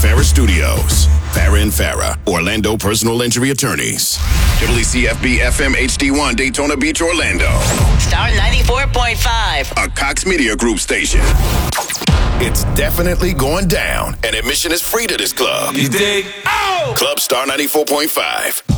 Farah Studios. Farah and Farah, Orlando personal injury attorneys. WCFB FM HD1 Daytona Beach, Orlando. Star 94.5. A Cox Media Group station. It's definitely going down, and admission is free to this club. You dig? Club Star 94.5.